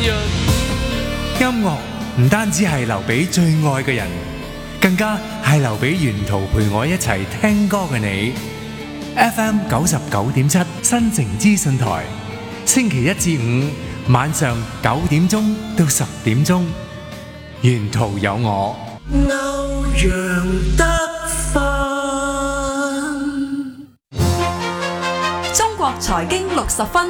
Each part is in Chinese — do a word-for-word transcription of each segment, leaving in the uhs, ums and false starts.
潤。 音樂唔單止係留俾最愛嘅人，更加係留俾沿途陪我一齊聽歌嘅你。F M 九十九點七新城資訊台，星期一至五晚上九點鐘到十點鐘，沿途有我。 歐陽德芬， 中國財經六十分。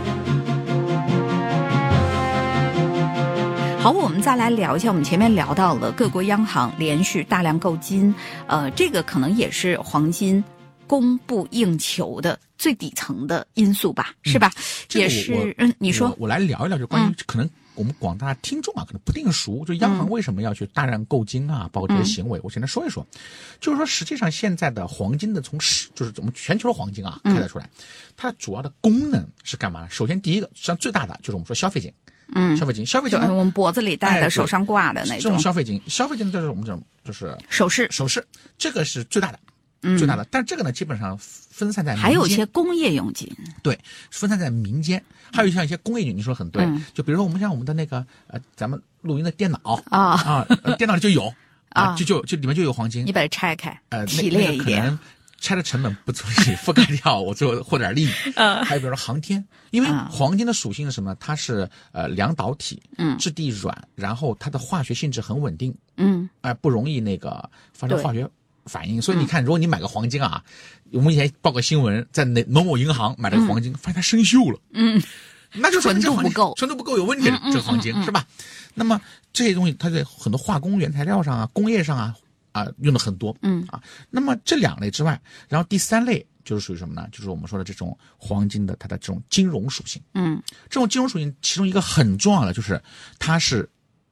好，我們再來聊一下，我們前面聊到了各國央行連續大量購金，呃，這個可能也是黃金供不應求的最底層的因素吧，嗯、是吧？ 這個、 也是，嗯，你說， 我, 我來聊一聊，就關於可能我們廣大聽眾啊，可能不定熟，就央行為什麼要去大量購金啊，包括這些行為，嗯、我現在說一說。就是說，實際上現在的黃金的從市，就是我們全球的黃金啊，開採出來，它主要的功能是幹嘛呢？首先，第一個，實際上最大的就是我們說消費金。嗯，消費金，消費金， 我們脖子裡戴的、手上掛的那種。 這種消費金，消費金就是我們講就是首飾， 首飾，這個是最大的，嗯、最大的。但這個呢，基本上分散在民間， 還有一些工業用金， 對，分散在民間。還有像一些工業用，你說很對。嗯、就比如說我們像我們的那個呃，咱們錄音的電腦啊啊，電腦裡就有啊，就就就裡面就有黃金。 你把它拆開， 呃， 提煉一點。 拆的成本不足以覆蓋掉，我最後獲點利益。嗯，還有比如說航天，因為黃金的屬性是什麼？它是呃兩導體，嗯，質地軟，然後它的化學性質很穩定，嗯，哎、呃，不容易那個發生化學反應。所以你看，如果你買個黃金啊，我們以前報個新聞，在哪某某銀行買了個黃金，嗯、發現它生鏽了，嗯，那就說純度不夠， 純度不夠有問題的、嗯、這個黃金、嗯嗯、是吧？那麼這些東西它在很多化工原材料上啊，工業上啊。啊，用的很多，嗯啊，那麼這兩類之外，然後第三類就是屬於什麼呢？就是我們說的這種黃金的它的這種金融屬性，嗯，這種金融屬性其中一個很重要的就是它是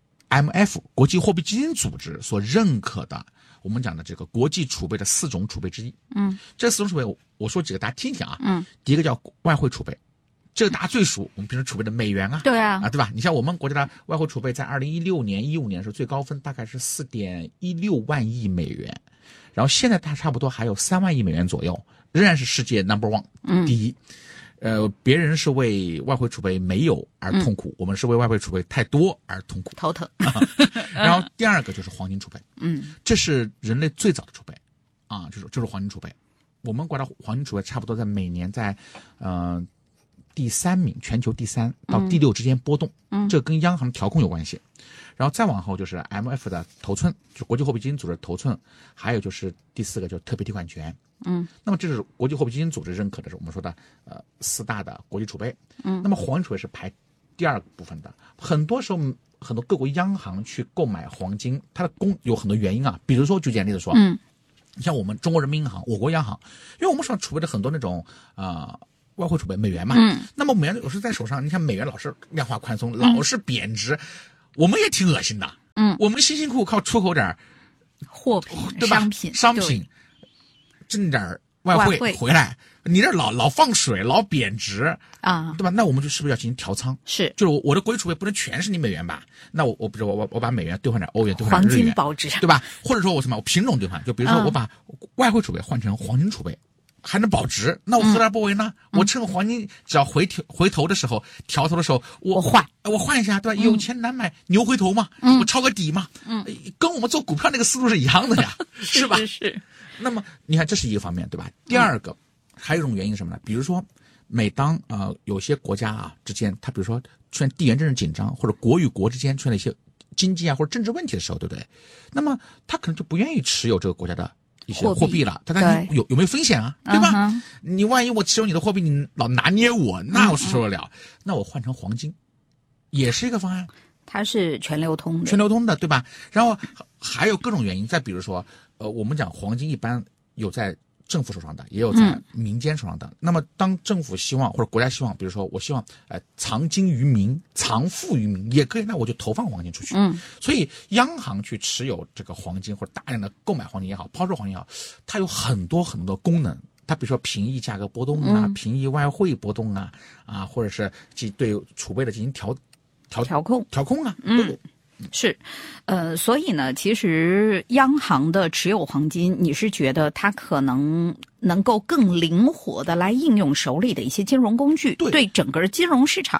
M F 國際貨幣基金組織所認可的，我們講的這個國際儲備的四種儲備之一，嗯，這四種儲備我我說幾個大家聽一聽啊，嗯，第一個叫外匯儲備。這個大家最熟，我們平時儲備的美元啊， 對啊， 啊對吧？你像我們國家的外匯儲備，在二零一六年、一五年的時候最高分大概是四點一六萬億美元，然後現在它差不多還有三萬億美元左右，仍然是世界 number one，嗯，第一。呃，別人是為外匯儲備沒有而痛苦，嗯、我們是為外匯儲備太多而痛苦， 頭疼。 然後第二個就是黃金儲備，嗯，這是人類最早的儲備，啊，就是就是黃金儲備。我們國家黃金儲備差不多在每年在，呃。第三名，全球第三到第六之間波動，嗯，這跟央行調控有關係。然後再往後就是 M F 的頭寸，就國際貨幣基金組織的頭寸，還有就是第四個就是特別提款權，嗯，那麼這是國際貨幣基金組織認可的，是我們說的呃四大的國際儲備，嗯，那麼黃金儲備是排第二部分的。很多時候很多各國央行去購買黃金，它的功有很多原因啊，比如說舉簡例子說，嗯，像我們中國人民銀行，我國央行，因為我們手上儲備的很多那種啊。呃外匯儲備美元嘛，嗯，那麼美元有時在手上，你看美元老是量化寬鬆，嗯、老是貶值，我們也挺惡心的，嗯，我們辛辛苦苦靠出口點貨品， 對吧？ 商品， 商品，掙點外匯回來，你這老老放水，老貶值啊，對吧？那我們就是不是要進行調倉？是，就是我的國際儲備不能全是你美元吧？那我我不是我我我把美元兌換點歐元，兌換點日元， 黃金保值， 對吧？或者說我什麼我品種兌換，就比如說我把外匯儲備換成黃金儲備。還能保值，那我何樂而不為呢？嗯、我趁黃金只要回調回頭的時候，調頭的時候，我換， 我換一下，對吧？嗯、有錢難買牛回頭嘛，嗯、我抄個底嘛，嗯，跟我們做股票那個思路是一樣的呀，是，是吧？是是。那麼你看，這是一個方面，對吧？第二個，嗯、還有一種原因是什麼呢？比如說，每當呃有些國家啊之間，它比如說出現地緣政治緊張，或者國與國之間出現了一些經濟啊或者政治問題的時候，對不對？那麼他可能就不願意持有這個國家的一些貨幣了，它它有有沒有風險啊？對吧？嗯、你萬一我持有你的貨幣，你老拿捏我，那我是受得了。嗯、那我換成黃金，也是一個方案。 它是全流通的， 全流通的，對吧？然後還有各種原因。再比如說，呃，我們講黃金一般有在政府手上的，也有在民間手上的。嗯、那麼當政府希望或者國家希望，比如說我希望呃藏金於民，藏富於民也可以，那我就投放黃金出去。嗯，所以央行去持有這個黃金或者大量的購買黃金也好，拋售黃金也好，它有很多很多功能。它比如說平抑價格波動啊，嗯、平抑外匯波動啊，啊，或者是對儲備的進行調調調控調控啊。 嗯。對是，呃，所以呢，其實央行的持有黃金，你是覺得它可能能夠更靈活的來應用手裏的一些金融工具，對，對整個金融市場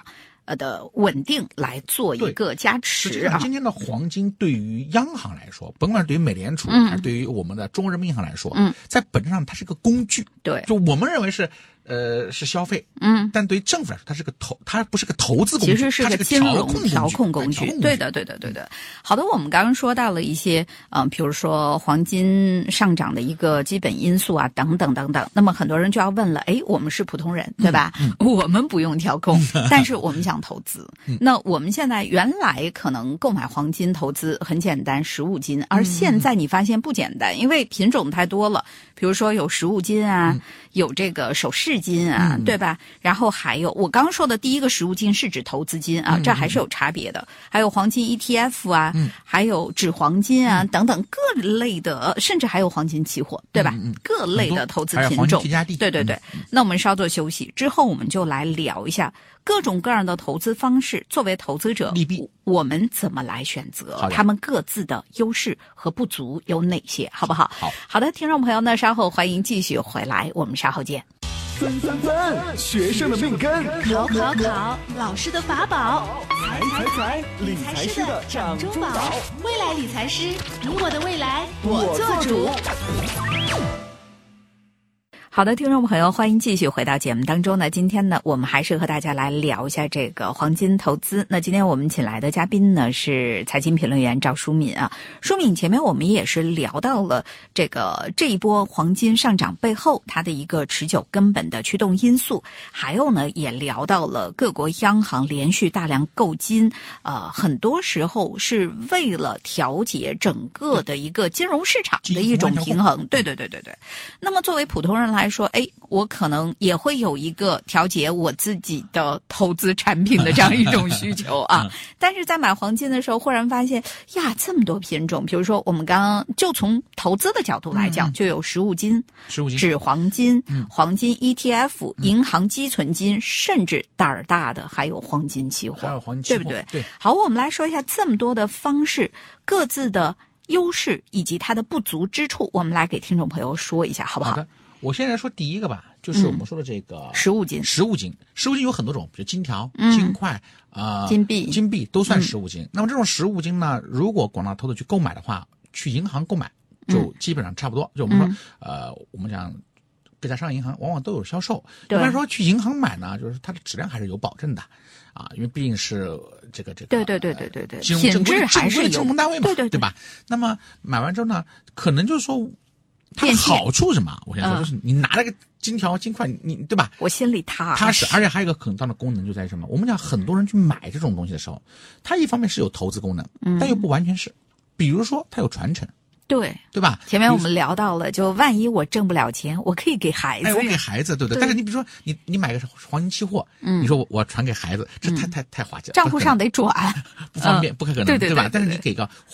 呃的稳定来做一个加持啊。 实际上，今天的黄金对于央行来说，甭管是对于美联储、 嗯、 还是对于我们的中国人民银行来说， 嗯， 在本质上它是个工具。 对， 就我们认为是呃是消费， 嗯， 但对于政府来说，它是个投，它不是个投资工具， 其实是个金融调控工具。对的，对的，对的。好的，我们刚刚说到了一些，嗯、呃，比如说黄金上涨的一个基本因素啊，等等等等。那么很多人就要问了，哎，我们是普通人，对吧？ 嗯嗯、我们不用调控，但是我们想投资。 嗯、 那我们现在原来可能购买黄金投资很简单，实物金，而现在你发现不简单，因为品种太多了。比如说有实物金啊，嗯、有这个首饰金啊，嗯、对吧？然后还有我刚刚说的第一个实物金是指投资金啊，嗯、这还是有差别的。还有黄金 E T F 啊，嗯、还有纸黄金啊、嗯、等等各类的，甚至还有黄金期货，对吧？ 嗯嗯、 各类的投资品种。对对对。嗯、那我们稍作休息之后，我们就来聊一下各种各样的投资方式，作为投资者， 利弊我们怎么来选择？他们各自的优势和不足有哪些？好不好？ 好好的，听众朋友呢，稍后欢迎继续回来，我们稍后见。 分分分，学生的命根； 考考考，老师的法宝； 财财财，理财师的掌中宝。 未来理财师，你我的未来，我做主。 好的，听众朋友，欢迎继续回到节目当中呢。今天呢，我们还是和大家来聊一下这个黄金投资。那今天我们请来的嘉宾呢是财经评论员赵淑敏啊。淑敏，前面我们也是聊到了这个这一波黄金上涨背后它的一个持久根本的驱动因素，还有呢也聊到了各国央行连续大量购金，呃，很多时候是为了调节整个的一个金融市场的一种平衡。对对对对对。那么作为普通人来说，哎，我可能也会有一个调节我自己的投资产品的这样一种需求啊。但是在买黄金的时候，忽然发现呀，这么多品种，比如说我们刚刚就从投资的角度来讲，嗯、就有实物金、 实物金、 纸黄金、 嗯、 黄金 E T F、嗯、银行积存金，甚至胆儿大的还有黄金期货， 还有黄金期货， 对不对？ 对。 好，我们来说一下这么多的方式，各自的优势以及它的不足之处，我们来给听众朋友说一下，好不好？ 好的。我先来说第一个吧，就是我们说的这个、 嗯、实物金。 实物金，实物金有很多种，比如金条、嗯、金块、呃、 金币、 金币都算实物金。嗯、那么这种实物金呢，如果广大投资者去购买的话，去银行购买就基本上差不多。嗯、就我们说，嗯、呃，我们讲各家商业银行往往都有销售。一般说去银行买呢，就是它的质量还是有保证的啊，因为毕竟是这个这个。 对对对对对对， 金融品质还是有正规单位嘛， 对对对, 对吧？那么买完之后呢，可能就是说。它的好处是什么？我先说，就是你拿了个金条、金块，你对吧？ 我心里踏踏实，而且还有一个很大的功能就在于什么？我们讲很多人去买这种东西的时候，它一方面是有投资功能， 嗯、 但又不完全是。比如说，它有传承， 对对吧？ 前面我们聊到了，就万一我挣不了钱，我可以给孩子。 哎，我给孩子，对不对？ 对但是你比如说，你你买个黄金期货， 嗯， 你说我我传给孩子，这太太太滑稽了， 账户上得转， 不方便，不可能， 对对吧？但是你给个